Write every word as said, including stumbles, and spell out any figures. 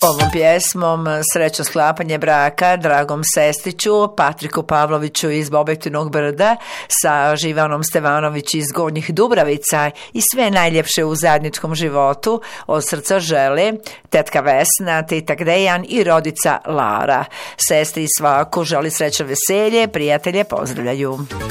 Ovom pjesmom srećo sklapanje braka dragom sestriću Patriku Pavloviću iz Bobektinog brda sa Živanom Stevanović iz Gornjih Dubravica i sve najljepše u zajedničkom životu od srca žele tetka Vesna, tetak Dejan i rodica Lara. Sestri svaku želi srećno veselje, prijatelje pozdravljaju.